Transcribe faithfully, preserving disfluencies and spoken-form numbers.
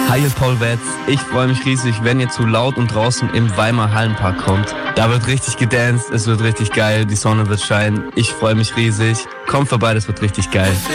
Hi, hier ist Paul Wetz. Ich freue mich riesig, wenn ihr zu Laut und Draußen im Weimar Hallenpark kommt. Da wird richtig gedanced, es wird richtig geil, die Sonne wird scheinen. Ich freue mich riesig. Kommt vorbei, das wird richtig geil.